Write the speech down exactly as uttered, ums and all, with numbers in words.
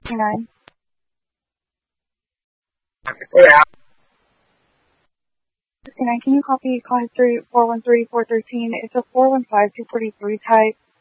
sixty-nine. Yeah. sixty-nine, can you copy call history four one three four one three? It's a four one five two four three type.